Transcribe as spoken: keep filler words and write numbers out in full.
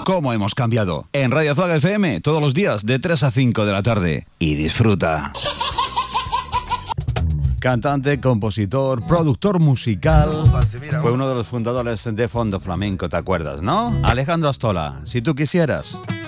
¿Cómo hemos cambiado? En Radio Azúcar F M, todos los días de tres a cinco de la tarde. Y disfruta. Cantante, compositor, productor musical. Fue uno de los fundadores de Fondo Flamenco, ¿te acuerdas, no? Alejandro Astola, si tú quisieras.